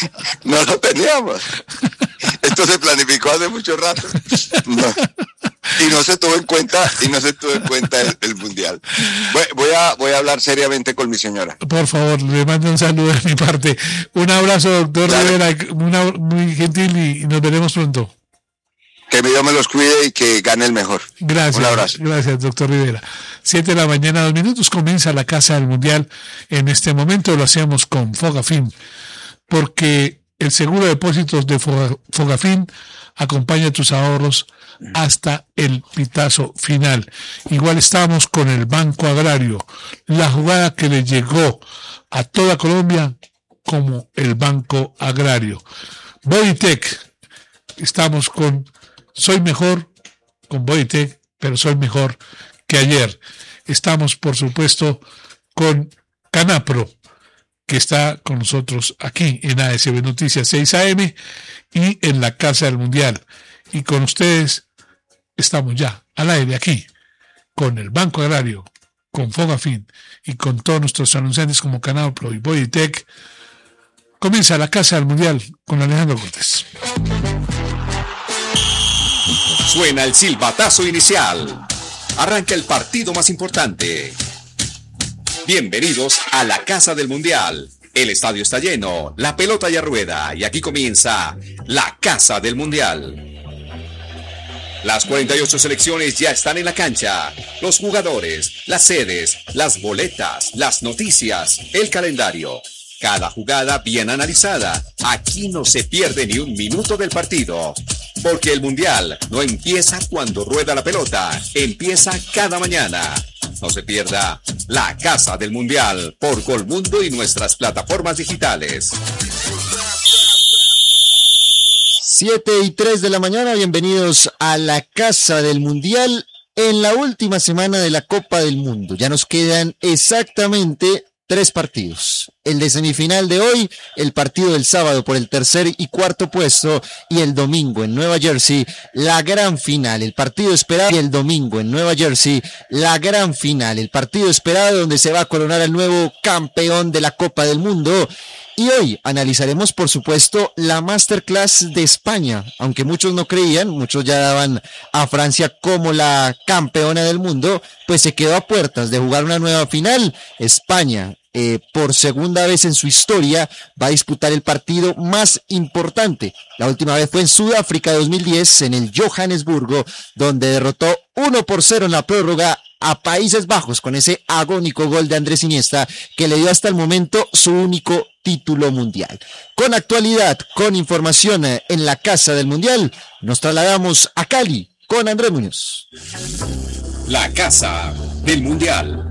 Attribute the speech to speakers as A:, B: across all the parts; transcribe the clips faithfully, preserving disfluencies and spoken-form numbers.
A: No lo teníamos. Esto se planificó hace mucho rato. No. Y no se tuvo en cuenta, y no se tuvo en cuenta el, el mundial. Voy, voy a voy a hablar seriamente con mi señora.
B: Por favor, le mando un saludo de mi parte. Un abrazo, doctor Rivera, una, muy gentil, y nos veremos pronto.
A: Que Dios me los cuide y que gane el mejor.
B: Gracias.
A: Un abrazo.
B: Gracias, doctor Rivera. Siete de la mañana, dos minutos, comienza la Casa del Mundial. En este momento lo hacemos con Fogafín, porque el seguro de depósitos de Fogafín acompaña tus ahorros hasta el pitazo final. Igual estamos con el Banco Agrario, la jugada que le llegó a toda Colombia como el Banco Agrario. Bodytech, estamos con Soy Mejor, con Bodytech, pero soy mejor que ayer. Estamos, por supuesto, con Canapro, que está con nosotros aquí en A S B Noticias seis A M y en la Casa del Mundial. Y con ustedes estamos ya al aire aquí, con el Banco Agrario, con Fogafín y con todos nuestros anunciantes como Canapro y Bodytech. Comienza la Casa del Mundial con Alejandro Cortés.
C: Suena el silbatazo inicial. Arranca el partido más importante. Bienvenidos a la Casa del Mundial. El estadio está lleno, la pelota ya rueda y aquí comienza la Casa del Mundial. Las cuarenta y ocho selecciones ya están en la cancha. Los jugadores, las sedes, las boletas, las noticias, el calendario. Cada jugada bien analizada. Aquí no se pierde ni un minuto del partido. Porque el Mundial no empieza cuando rueda la pelota, empieza cada mañana. No se pierda la Casa del Mundial por Colmundo y nuestras plataformas digitales.
D: Siete y tres de la mañana, bienvenidos a la Casa del Mundial en la última semana de la Copa del Mundo. Ya nos quedan exactamente tres partidos. El de semifinal de hoy, el partido del sábado por el tercer y cuarto puesto, y el domingo en Nueva Jersey, la gran final, el partido esperado, y el domingo en Nueva Jersey, la gran final, el partido esperado donde se va a coronar el nuevo campeón de la Copa del Mundo. Y hoy analizaremos, por supuesto, la Masterclass de España, aunque muchos no creían, muchos ya daban a Francia como la campeona del mundo, pues se quedó a puertas de jugar una nueva final. España, eh, por segunda vez en su historia, va a disputar el partido más importante. La última vez fue en Sudáfrica dos mil diez, en el Johannesburgo, donde derrotó uno por cero en la prórroga a Países Bajos con ese agónico gol de Andrés Iniesta que le dio hasta el momento su único título mundial. Con actualidad, con información en la Casa del Mundial, nos trasladamos a Cali con Andrés Muñoz.
C: La Casa del Mundial.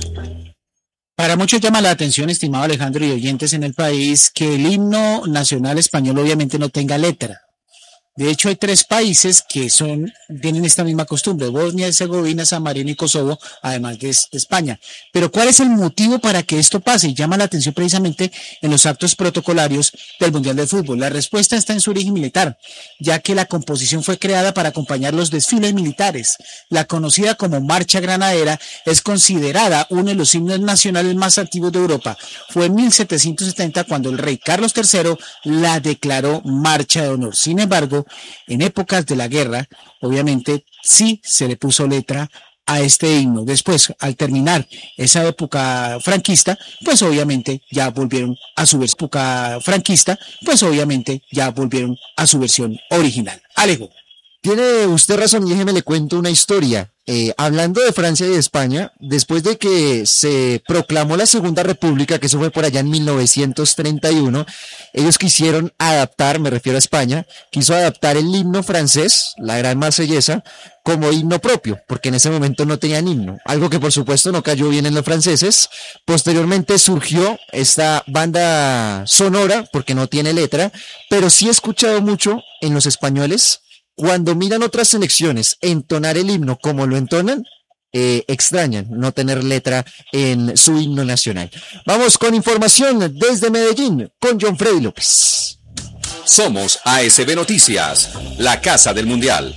E: Para muchos llama la atención, estimado Alejandro y oyentes en el país, que el himno nacional español obviamente no tenga letra. De hecho, hay tres países que son tienen esta misma costumbre: Bosnia, Herzegovina, San Marino y Kosovo, además de, de España. Pero ¿cuál es el motivo para que esto pase? Y llama la atención precisamente en los actos protocolarios del Mundial de Fútbol. La respuesta está en su origen militar, ya que la composición fue creada para acompañar los desfiles militares. La conocida como Marcha Granadera es considerada uno de los himnos nacionales más antiguos de Europa. Fue en mil setecientos setenta cuando el rey Carlos tercero la declaró Marcha de Honor. Sin embargo, en épocas de la guerra, obviamente, sí se le puso letra a este himno. Después, al terminar esa época franquista, pues obviamente ya volvieron a su versión época franquista, pues obviamente ya volvieron a su versión original. Alejo.
D: Tiene usted razón, y déjeme le cuento una historia. Eh, hablando de Francia y de España, después de que se proclamó la Segunda República, que eso fue por allá en mil novecientos treinta y uno, ellos quisieron adaptar, me refiero a España, quiso adaptar el himno francés, la Gran Marsellesa, como himno propio, porque en ese momento no tenían himno, algo que por supuesto no cayó bien en los franceses. Posteriormente surgió esta banda sonora, porque no tiene letra, pero sí he escuchado mucho en los españoles, cuando miran otras selecciones entonar el himno como lo entonan, eh, extrañan no tener letra en su himno nacional. Vamos con información desde Medellín con John Freddy López.
C: Somos A S B Noticias, la Casa del Mundial.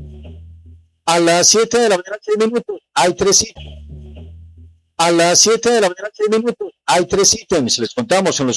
F: A las siete de la mañana, seis minutos, hay tres ítems. A las siete de la mañana, seis minutos, hay tres ítems. Les contamos en los